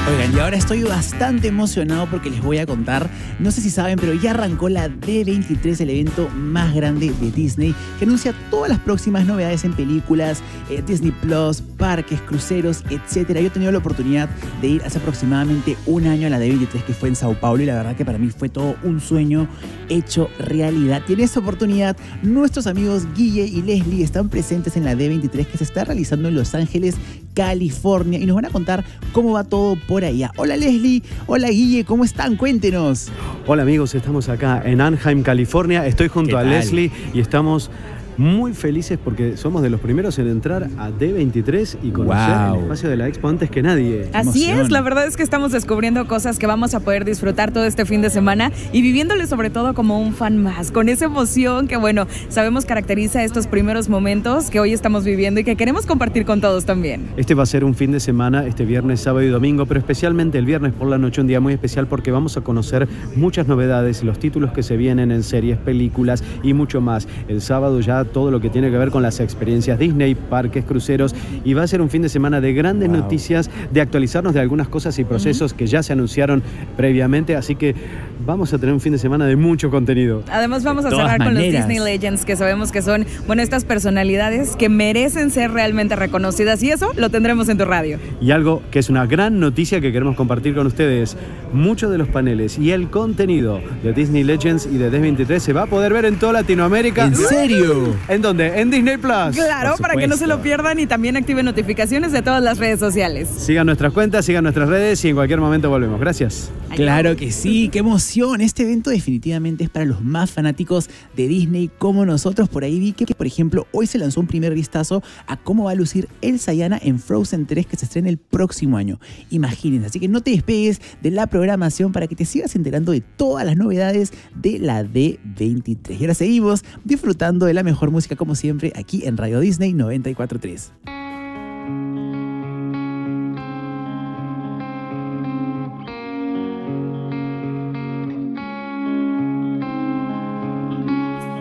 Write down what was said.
Oigan, y ahora estoy bastante emocionado porque les voy a contar, no sé si saben, pero ya arrancó la D23, el evento más grande de Disney, que anuncia todas las próximas novedades en películas, Disney Plus, parques, cruceros, etc. Yo he tenido la oportunidad de ir hace aproximadamente un año a la D23, que fue en Sao Paulo, y la verdad que para mí fue todo un sueño hecho realidad. Y en esta oportunidad, nuestros amigos Guille y Leslie están presentes en la D23, que se está realizando en Los Ángeles, California, y nos van a contar cómo va todo por allá. Hola Leslie, hola Guille, ¿cómo están? Cuéntenos. Hola amigos, estamos acá en Anaheim, California. Estoy junto a Leslie y estamos muy felices porque somos de los primeros en entrar a D23 y conocer el espacio de la Expo antes que nadie. Así es, la verdad es que estamos descubriendo cosas que vamos a poder disfrutar todo este fin de semana y viviéndole sobre todo como un fan más, con esa emoción que bueno, sabemos caracteriza estos primeros momentos que hoy estamos viviendo y que queremos compartir con todos también. Este va a ser un fin de semana, este viernes, sábado y domingo, pero especialmente el viernes por la noche, un día muy especial porque vamos a conocer muchas novedades, los títulos que se vienen en series, películas y mucho más. El sábado ya todo lo que tiene que ver con las experiencias Disney, parques, cruceros, y va a ser un fin de semana de grandes noticias, de actualizarnos de algunas cosas y procesos que ya se anunciaron previamente, así que vamos a tener un fin de semana de mucho contenido. Además vamos a cerrar con los Disney Legends, que sabemos que son, bueno, estas personalidades que merecen ser realmente reconocidas, y eso lo tendremos en tu radio. Y algo que es una gran noticia que queremos compartir con ustedes, muchos de los paneles y el contenido de Disney Legends y de D23 se va a poder ver en toda Latinoamérica. ¿En serio? ¿En dónde? En Disney Plus. Claro, para que no se lo pierdan y también activen notificaciones de todas las redes sociales. Sigan nuestras cuentas, sigan nuestras redes y en cualquier momento volvemos. Gracias. Claro que sí, qué emoción. Este evento definitivamente es para los más fanáticos de Disney como nosotros. Por ahí vi que, por ejemplo, hoy se lanzó un primer vistazo a cómo va a lucir Elsa y Anna en Frozen 3, que se estrena el próximo año. Imagínense, así que no te despegues de la programación para que te sigas enterando de todas las novedades de la D23. Y ahora seguimos disfrutando de la mejor música como siempre aquí en Radio Disney 94.3.